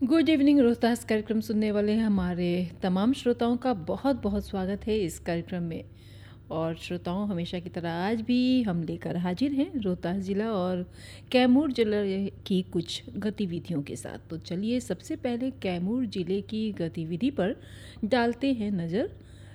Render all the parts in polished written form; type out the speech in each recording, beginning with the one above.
Good evening Rohtas कार्यक्रम सुनने वाले हमारे तमाम श्रोताओं का बहुत बहुत स्वागत है इस कार्यक्रम में। और श्रोताओं, हमेशा की तरह आज भी हम लेकर हाजिर हैं रोहतास ज़िला और कैमूर जिले की कुछ गतिविधियों के साथ। तो चलिए सबसे पहले कैमूर जिले की गतिविधि पर डालते हैं नज़र।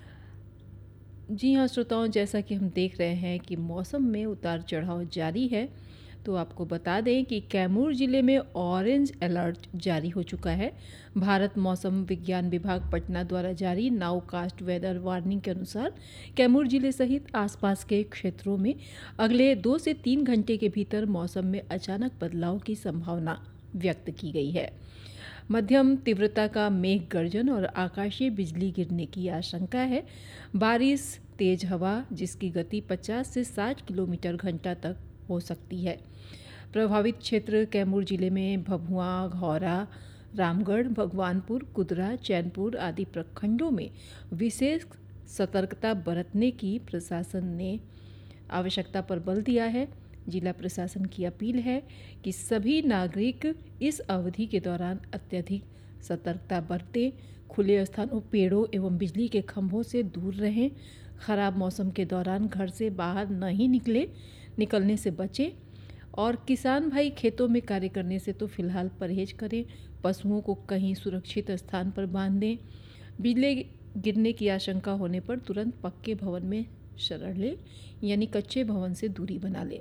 जी हाँ श्रोताओं, जैसा कि हम देख रहे हैं कि मौसम में उतार चढ़ाव जारी है, तो आपको बता दें कि कैमूर ज़िले में ऑरेंज अलर्ट जारी हो चुका है। भारत मौसम विज्ञान विभाग पटना द्वारा जारी नाउकास्ट वेदर वार्निंग के अनुसार कैमूर ज़िले सहित आसपास के क्षेत्रों में अगले 2 से 3 घंटे के भीतर मौसम में अचानक बदलाव की संभावना व्यक्त की गई है। मध्यम तीव्रता का मेघ गर्जन और आकाशीय बिजली गिरने की आशंका है। बारिश, तेज हवा जिसकी गति 50 से 60 किलोमीटर घंटा तक हो सकती है। प्रभावित क्षेत्र कैमूर जिले में भभुआ, घौरा, रामगढ़, भगवानपुर, कुदरा, चैनपुर आदि प्रखंडों में विशेष सतर्कता बरतने की प्रशासन ने आवश्यकता पर बल दिया है। जिला प्रशासन की अपील है कि सभी नागरिक इस अवधि के दौरान अत्यधिक सतर्कता बरतें, खुले स्थानों, पेड़ों एवं बिजली के खंभों से दूर रहें, खराब मौसम के दौरान घर से बाहर नहीं निकलने से बचें और किसान भाई खेतों में कार्य करने से तो फिलहाल परहेज करें। पशुओं को कहीं सुरक्षित स्थान पर बांध दें। बिजली गिरने की आशंका होने पर तुरंत पक्के भवन में शरण लें, यानी कच्चे भवन से दूरी बना लें।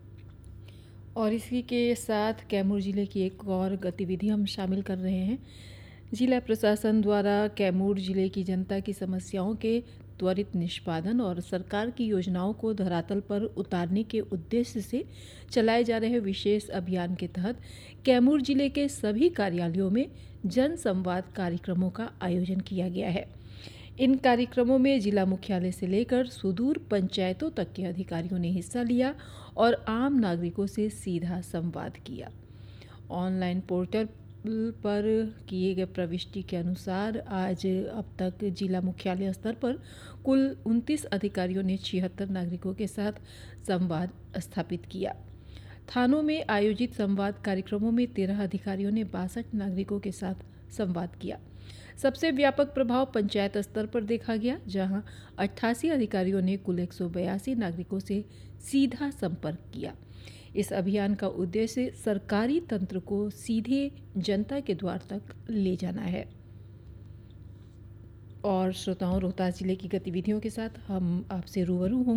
और इसी के साथ कैमूर ज़िले की एक और गतिविधि हम शामिल कर रहे हैं। जिला प्रशासन द्वारा कैमूर ज़िले की जनता की समस्याओं के त्वरित निष्पादन और सरकार की योजनाओं को धरातल पर उतारने के उद्देश्य से चलाए जा रहे विशेष अभियान के तहत कैमूर ज़िले के सभी कार्यालयों में जन संवाद कार्यक्रमों का आयोजन किया गया है। इन कार्यक्रमों में जिला मुख्यालय से लेकर सुदूर पंचायतों तक के अधिकारियों ने हिस्सा लिया और आम नागरिकों से सीधा संवाद किया। ऑनलाइन पोर्टल पर किए गए प्रविष्टि के अनुसार आज अब तक जिला मुख्यालय स्तर पर कुल 29 अधिकारियों ने 76 नागरिकों के साथ संवाद स्थापित किया। थानों में आयोजित संवाद कार्यक्रमों में 13 अधिकारियों ने 62 नागरिकों के साथ संवाद किया। सबसे व्यापक प्रभाव पंचायत स्तर पर देखा गया, जहां 88 अधिकारियों ने कुल 182 नागरिकों से सीधा संपर्क किया। इस अभियान का उद्देश्य सरकारी तंत्र को सीधे जनता के द्वार तक ले जाना है। और श्रोताओं, रोहतास जिले की गतिविधियों के साथ हम आपसे रूबरू होंगे।